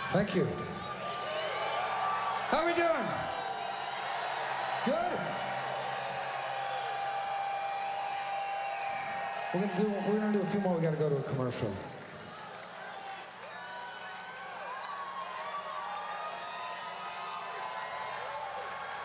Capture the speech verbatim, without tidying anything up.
Thank you. How we doing? Good? We're gonna do we're gonna do a few more. We gotta go to a commercial.